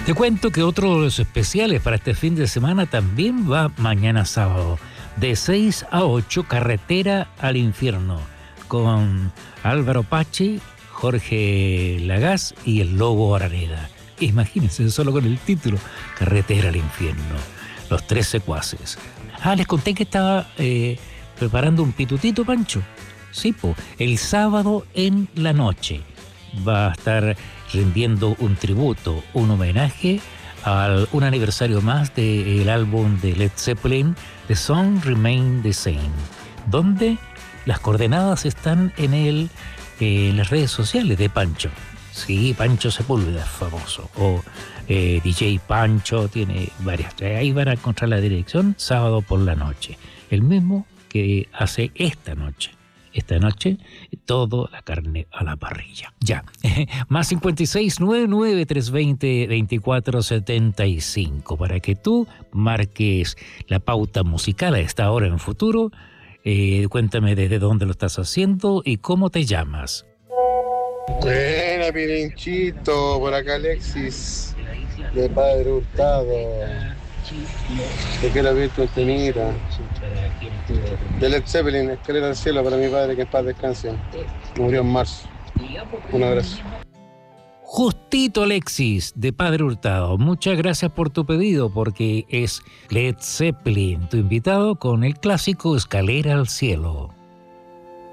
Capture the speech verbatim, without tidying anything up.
Te cuento que otro de los especiales para este fin de semana también va mañana sábado, de seis a ocho, Carretera al Infierno, con Álvaro Pachi, Jorge Lagaz y el Lobo Araneda. Imagínense, solo con el título, Carretera al Infierno, los tres secuaces. Ah, les conté que estaba eh, preparando un pitutito, Pancho. Sí, po, el sábado en la noche va a estar rindiendo un tributo, un homenaje a un aniversario más del álbum de Led Zeppelin, The Song Remain the Same, donde las coordenadas están en, el, eh, en las redes sociales de Pancho. Sí, Pancho Sepúlveda es famoso, o eh, D J Pancho, tiene varias. Ahí van a encontrar la dirección, sábado por la noche, el mismo que hace esta noche. Esta noche, todo la carne a la parrilla. Ya. Más cincuenta y seis, noventa y nueve, trescientos veinte, veinticuatro setenta y cinco. Para que tú marques la pauta musical a esta hora en futuro. Eh, cuéntame desde dónde lo estás haciendo y cómo te llamas. Buena, Pirinchito. Por acá Alexis, de Padre Hurtado. Te quiero ver tu temita. De Led Zeppelin, Escalera al Cielo, para mi padre, que en paz descanse. Murió en marzo. Un abrazo. Justito, Alexis, de Padre Hurtado. Muchas gracias por tu pedido, porque es Led Zeppelin, tu invitado, con el clásico Escalera al Cielo.